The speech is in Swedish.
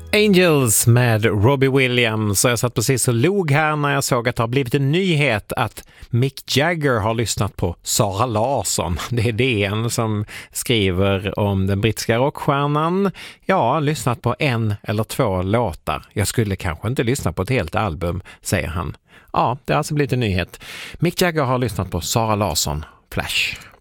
Angels med Robbie Williams. Och jag satt precis och log här när jag såg att det har blivit en nyhet att Mick Jagger har lyssnat på Sara Larsson. Det är DN som skriver om den brittiska rockstjärnan. Ja, lyssnat på 1 eller 2 låtar. Jag skulle kanske inte lyssna på ett helt album, säger han. Ja, det har alltså blivit en nyhet. Mick Jagger har lyssnat på Sara Larsson, Flash.